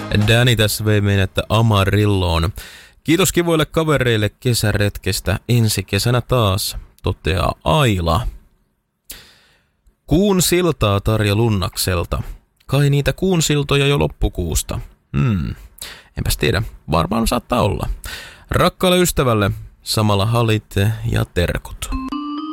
Danny tässä vei meidät Amarilloon. Kiitos kivoille kavereille kesäretkestä. Ensi kesänä taas, toteaa Aila. Kuun siltaa Tarja Lunnakselta. Kai niitä kuun siltoja jo loppukuusta. Enpäs tiedä, varmaan saattaa olla. Rakkaalle ystävälle samalla halit ja terkut.